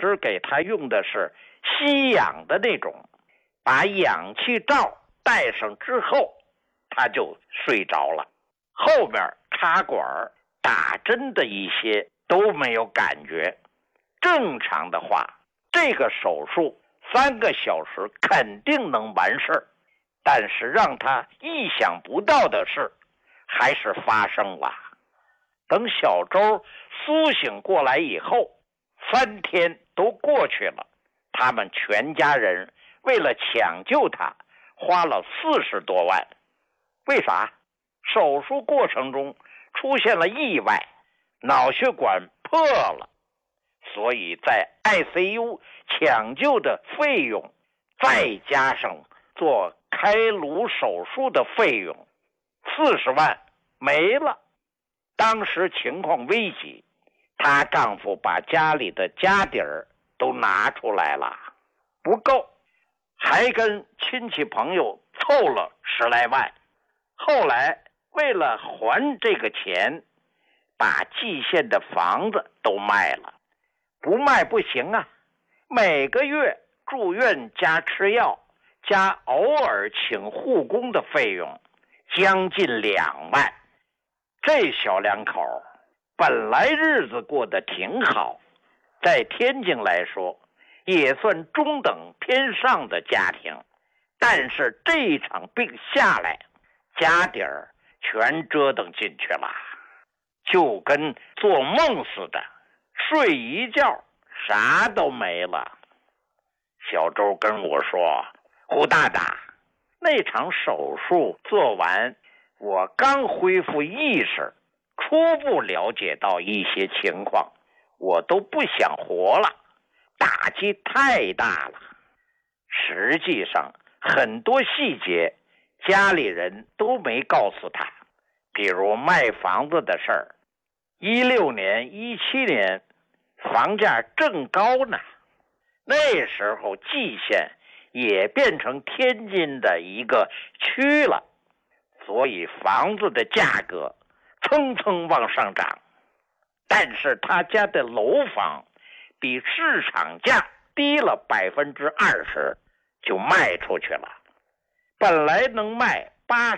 师给他用的是吸氧的那种，把氧气罩戴上之后，他就睡着了。后面插管打针的一些都没有感觉。正常的话，这个手术3个小时肯定能完事儿，但是让他意想不到的事还是发生了。等小周苏醒过来以后，3天都过去了，他们全家人为了抢救他花了40多万。为啥？手术过程中出现了意外，脑血管破了，所以在 ICU 抢救的费用，再加上做开颅手术的费用，40万没了。当时情况危急，她丈夫把家里的家底儿都拿出来了，不够，还跟亲戚朋友凑了10来万。后来为了还这个钱，把蓟县的房子都卖了。不卖不行啊，每个月住院加吃药加偶尔请护工的费用将近2万。这小两口本来日子过得挺好，在天津来说也算中等偏上的家庭，但是这一场病下来，家底儿全折腾进去了，就跟做梦似的，睡一觉啥都没了。小周跟我说，胡大大，那场手术做完，我刚恢复意识，初步了解到一些情况，我都不想活了，打击太大了。实际上很多细节家里人都没告诉他，比如卖房子的事儿。16年17年房价正高呢，那时候蓟县也变成天津的一个区了，所以房子的价格蹭蹭往上涨。但是他家的楼房比市场价低了20%，就卖出去了。本来能卖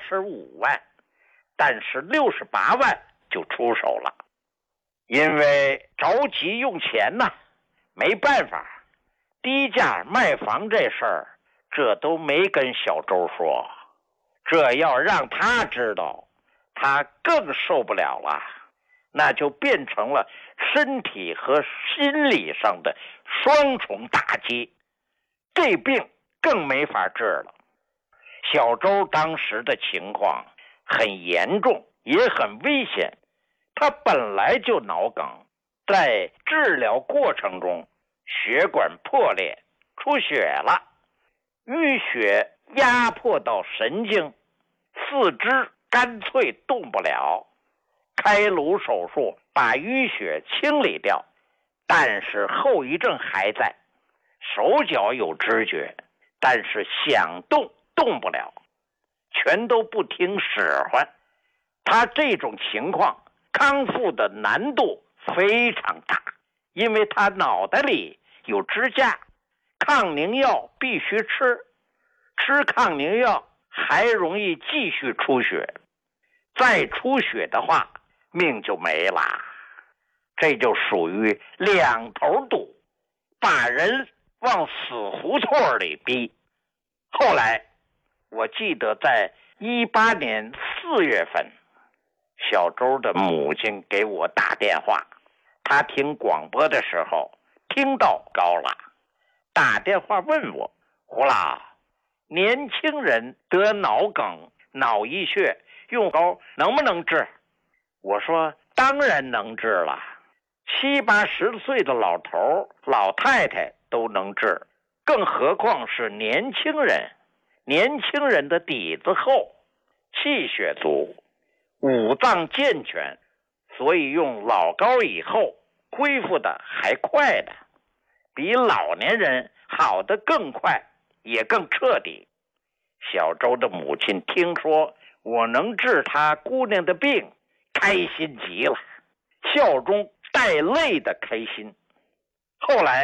85万，但是68万就出手了。因为着急用钱呐，没办法，低价卖房这事儿，这都没跟小周说。这要让他知道，他更受不了了，那就变成了身体和心理上的双重打击，这病更没法治了。小周当时的情况很严重，也很危险。他本来就脑梗，在治疗过程中血管破裂出血了，淤血压迫到神经，四肢干脆动不了。开颅手术把淤血清理掉，但是后遗症还在，手脚有知觉，但是想动不了，全都不听使唤。他这种情况康复的难度非常大，因为他脑袋里有支架，抗凝药必须吃抗凝药还容易继续出血，再出血的话命就没了。这就属于两头堵，把人往死胡同里逼。后来我记得在18年4月份，小周的母亲给我打电话，她听广播的时候听到高了，打电话问我，胡老，年轻人得脑梗脑溢血用膏能不能治？我说当然能治了，70、80岁的老头老太太都能治，更何况是年轻人。年轻人的底子厚，气血足，五脏健全，所以用老膏以后恢复的还快的，比老年人好的更快，也更彻底。小周的母亲听说我能治她姑娘的病，开心极了，笑中带泪的开心。后来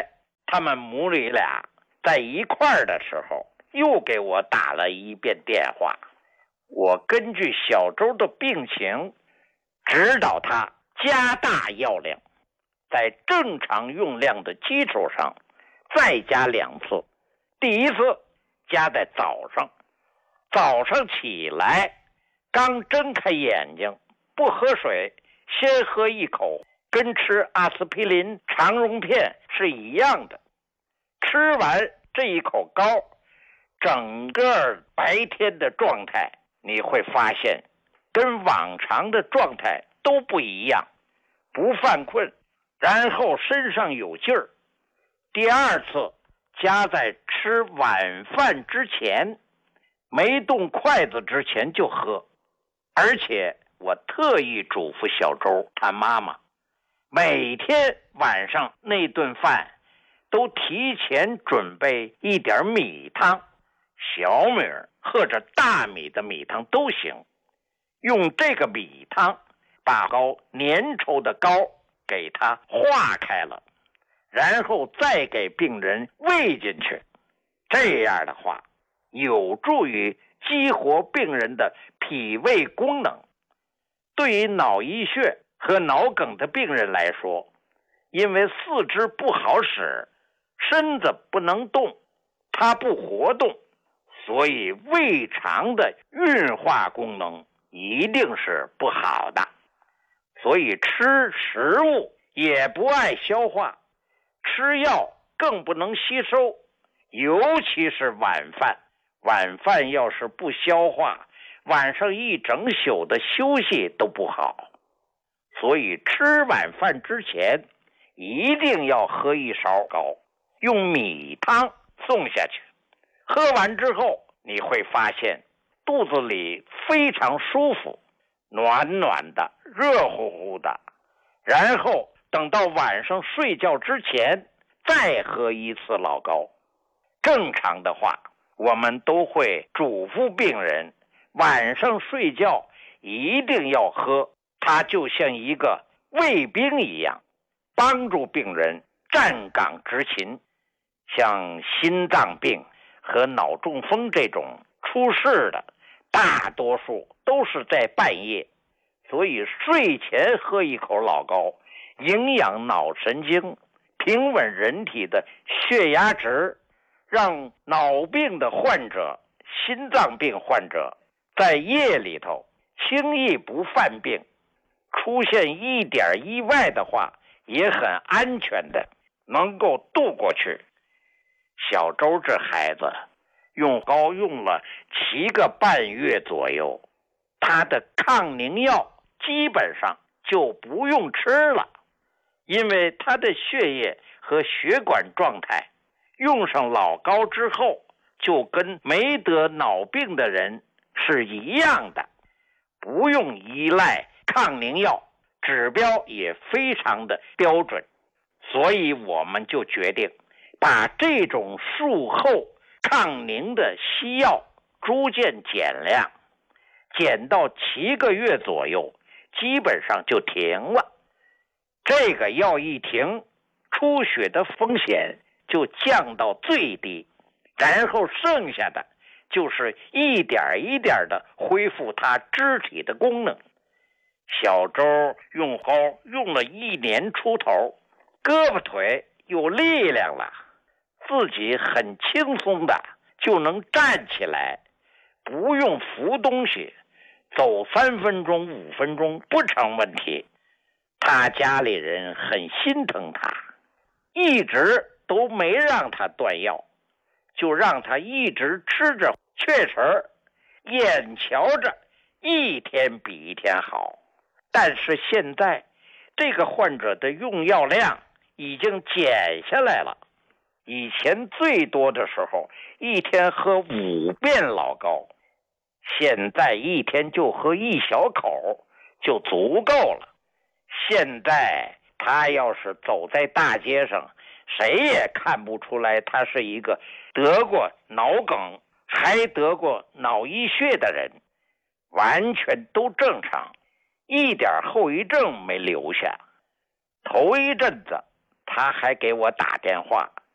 他们母女俩在一块儿的时候，又给我打了一遍电话。我根据小周的病情，指导他加大药量，在正常用量的基础上再加2次。第一次加在早上，早上起来刚睁开眼睛，不喝水，先喝一口，跟吃阿司匹林肠溶片是一样的。吃完这一口膏，整个白天的状态你会发现跟往常的状态都不一样，不犯困，然后身上有劲儿。第二次加在吃晚饭之前，没动筷子之前就喝。而且我特意嘱咐小周他妈妈，每天晚上那顿饭都提前准备一点米汤，小米或者大米的米汤都行，用这个米汤把膏粘稠的膏给它化开了，然后再给病人喂进去。这样的话有助于激活病人的脾胃功能。对于脑溢血和脑梗的病人来说，因为四肢不好使，身子不能动，它不活动，所以胃肠的运化功能一定是不好的，所以吃食物也不爱消化，吃药更不能吸收，尤其是晚饭。晚饭要是不消化，晚上一整宿的休息都不好。所以吃晚饭之前一定要喝一勺膏，用米汤送下去。喝完之后你会发现肚子里非常舒服，暖暖的，热乎乎的。然后等到晚上睡觉之前再喝一次老膏。正常的话，我们都会嘱咐病人晚上睡觉一定要喝，它就像一个卫兵一样，帮助病人站岗执勤。像心脏病和脑中风这种出事的，大多数都是在半夜，所以睡前喝一口老膏，营养脑神经，平稳人体的血压值，让脑病的患者、心脏病患者在夜里头轻易不犯病，出现一点意外的话也很安全的能够度过去。小周这孩子用膏用了7个半月左右，他的抗凝药基本上就不用吃了，因为他的血液和血管状态用上老膏之后就跟没得脑病的人是一样的，不用依赖抗凝药，指标也非常的标准。所以我们就决定把这种术后抗凝的西药逐渐减量，减到7个月左右，基本上就停了。这个药一停，出血的风险就降到最低，然后剩下的就是一点一点的恢复他肢体的功能。小周用膏用了1年出头，胳膊腿有力量了，自己很轻松的就能站起来，不用扶东西，走3分钟5分钟不成问题。他家里人很心疼他，一直都没让他断药，就让他一直吃着雀神，眼瞧着一天比一天好。但是现在这个患者的用药量已经减下来了，以前最多的时候一天喝5遍老膏，现在一天就喝1小口就足够了。现在他要是走在大街上，谁也看不出来他是一个得过脑梗还得过脑溢血的人，完全都正常，一点后遗症没留下。头一阵子他还给我打电话